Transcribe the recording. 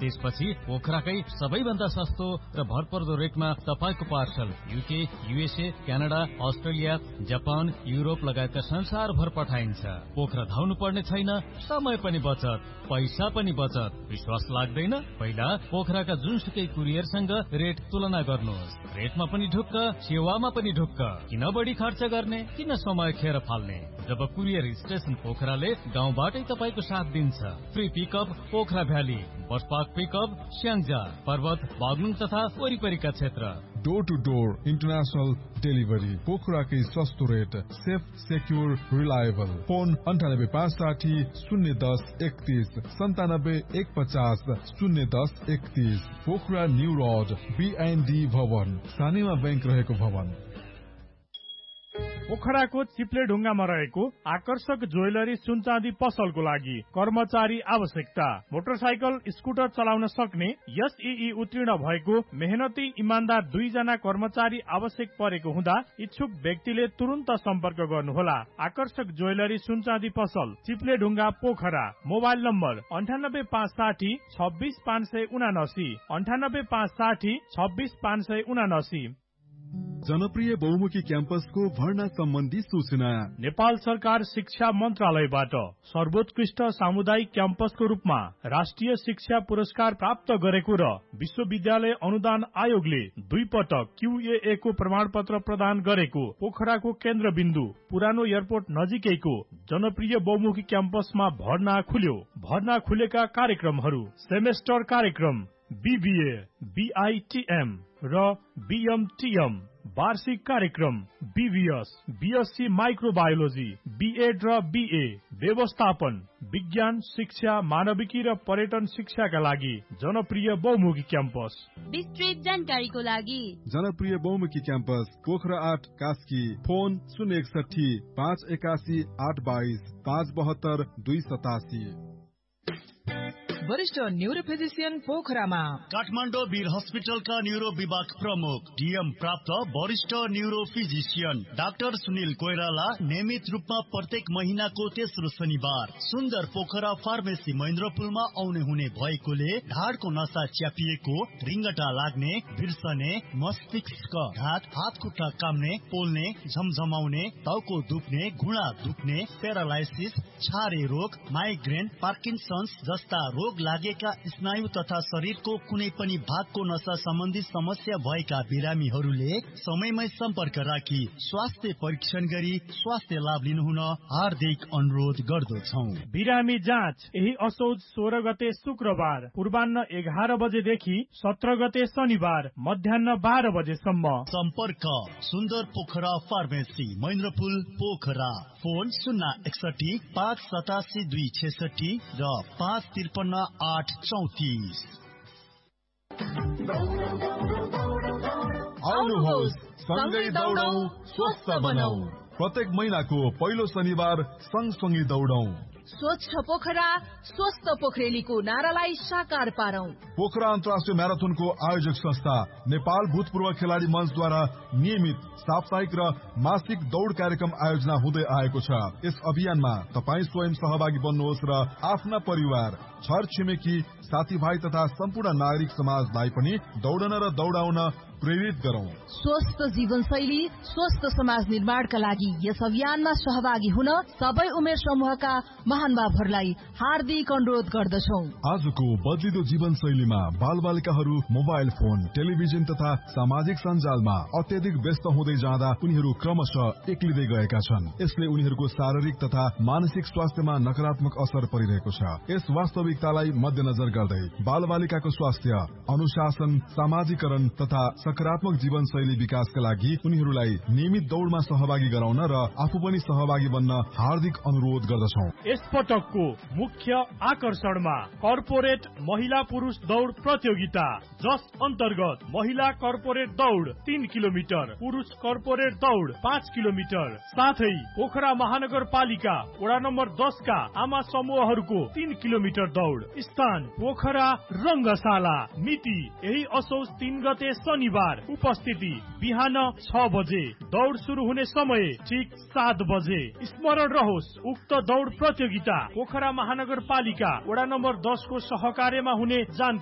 त्यसपछि पोखराकै सबैभन्दा सस्तो र भरपर्दो रेटमा तपाईको parcel UK, USA, Canada, Australia, Japan, Europe लगायतका संसारभर पठाइन्छ। पोखरा धाउनु पर्ने छैन, समय पनि बचत, पैसा पनि बचत। विश्वास लाग्दैन? पहिला पोखराका जुनसुकै कुरियरसँग रेट तुलना गर्नुहोस्। रेटमा पनि ढुक्क, सेवामा पनि ढुक्क। किन बढी खर्च गर्ने, किन समय खेर फाल्ने? जब कुरियर स्टेशन पोखराले गाउँबाटै तपाईको साथ दिन्छ। Free pickup Pokhara valley, bus park pickup Syangja, पर्वत, बागलुङ तथा वरिपरिका क्षेत्र। Door two door international delivery, पोखराकै सस्तो rate, safe, secure, reliable. Phone 9856 010 31 97 150 010 31। Pokhara new road, BND भवन, सानेमा बैंक रहेको भवन। पोखराको चिप्लेढुङ्गामा रहेको आकर्षक ज्वेलरी सुनचाँदी पसलको लागि कर्मचारी आवश्यकता। मोटरसाइकल, स्कुटर चलाउन सक्ने, SEE उत्तीर्ण भएको मेहनती इमान्दार 2 जना कर्मचारी आवश्यक परेको हुँदा इच्छुक व्यक्तिले तुरुन्त सम्पर्क गर्नुहोला। आकर्षक ज्वेलरी सुनचाँदी पसल, चिप्लेढुङ्गा, पोखरा। Mobile number 98560 26579, 98560 26579। जनप्रिय बहुमुखी क्याम्पसको भर्ना सम्बन्धी सूचना। नेपाल सरकार शिक्षा मन्त्रालयबाट सर्वोत्कृष्ट सामुदायिक क्याम्पसको रूपमा राष्ट्रिय शिक्षा पुरस्कार प्राप्त गरेको र विश्वविद्यालय अनुदान आयोगले 2 पटक QAA को प्रमाणपत्र प्रदान गरेको पोखराको केन्द्रबिन्दु पुरानो एयरपोर्ट नजिकैको जनप्रिय बहुमुखी क्याम्पसमा भर्ना खुल्यो। भर्ना खुलेका कार्यक्रमहरू: सेमेस्टर कार्यक्रम BBA, BITM र BMTM, वार्षिक कार्यक्रम BVS, BSc माइक्रोबायोलोजी, B.Ed र BA, व्यवस्थापन, विज्ञान शिक्षा, मानविकी र पर्यटन शिक्षाका लागि जनप्रिय बहुमुखी क्याम्पस। विस्तृत जानकारीको लागि जनप्रिय बहुमुखी क्याम्पस पोखरा 8 कास्की। फोन 061 581 822 572 287। वरिष्ठ न्यूरो फिजिशियन पोखरामा काठमाडौँ वीर हस्पिटलका न्यूरो विभाग प्रमुख DM प्राप्त वरिष्ठ neuro physician doctor Sunil Koirala नियमित रूपमा प्रत्येक महिनाको तेस्रो शनिबार सुन्दर पोखरा फार्मेसी महेन्द्रपुलमा आउने हुने भएकोले ढाडको नसा च्यापिएको, रिङ्गटा लाग्ने, बिर्सने, मस्तिष्क घात, हात खुट्टा काम्ने, पोल्ने, झमझमाउने, टाउको दुख्ने, घुँडा दुख्ने, प्यारालाइसिस, छारे रोग, माइग्रेन, पार्किन्सन्स जस्ता रोग लागेका स्नायु तथा शरीरको कुनै पनि भागको नसा सम्बन्धी समस्या भएका बिरामीहरूले समयमै सम्पर्क राखी स्वास्थ्य परीक्षण गरी स्वास्थ्य लाभ लिनुहुन हार्दिक अनुरोध गर्दछौं। बिरामी जाँच यही असोज 16 गते शुक्रबार पूर्वाह्न 11 बजेदेखि 17 गते शनिबार मध्याह्न 12 बजेसम्म। सम्पर्क सुन्दर पोखरा फार्मेसी महेन्द्रपुल पोखरा। फोन 061 587 266 र 553 834। आउनुहोस् सँगै दौडौं, स्वस्थ बनाऊ। प्रत्येक महिनाको पहिलो शनिबार सँगसँगै दौडौं। स्वच्छ पोखरा, स्वस्थ पोखरेलीको नारालाई साकार पारौं। पोखरा अन्तर्राष्ट्रिय म्याराथनको आयोजक संस्था नेपाल भूतपूर्व खेलाडी मञ्चद्वारा नियमित साप्ताहिक र मासिक दौड कार्यक्रम आयोजना हुँदै आएको छ। यस अभियानमा तपाईँ स्वयं सहभागी बन्नुहोस् र आफ्ना परिवार, छर छिमेकी, साथीभाइ तथा सम्पूर्ण नागरिक समाजलाई पनि दौडन र दौडाउन प्रेरित गरौं। स्वस्थ जीवनशैली, स्वस्थ समाज निर्माणका लागि यस अभियानमा सहभागी हुन सबै उमेर समूहका महानुभावहरूलाई हार्दिक अनुरोध गर्दछौं। आजको बदलिदो जीवनशैलीमा बालबालिकाहरू मोबाइल फोन, टेलिभिजन तथा सामाजिक सञ्जालमा अत्यधिक व्यस्त हुँदै जाँदा उनीहरू क्रमशः एक्लिँदै गएका छन्। यसले उनीहरूको शारीरिक तथा मानसिक स्वास्थ्यमा नकारात्मक असर परिरहेको छ। यस वास्तविकतालाई मध्यनजर गर्दै बालबालिकाको स्वास्थ्य, अनुशासन, सामाजिकरण तथा सकारात्मक जीवनशैली विकासका लागि उनीहरूलाई नियमित दौडमा सहभागी गराउन र आफू पनि सहभागी बन्न हार्दिक अनुरोध गर्दछौं। यस पटकको मुख्य आकर्षणमा कर्पोरेट महिला पुरुष दौड प्रतियोगिता, जस अन्तर्गत महिला कर्पोरेट दौड 3 किलोमिटर, पुरुष कर्पोरेट दौड 5 किलोमिटर, साथै पोखरा महानगरपालिका वडा नम्बर 10 का आमा समूहहरूको 3 किलोमिटर दौड। स्थान पोखरा रंगशाला। मिति यही असोज 3 गते शनिबार। उपस्थिति बिहान 6 बजे। दौड शुरू हुने समय ठीक 7 बजे। स्मरण रहोस्, उक्त दौड प्रतियोगिता पोखरा महानगरपालिका वडा नम्बर 10 को सहकार्यमा हुने जानकारी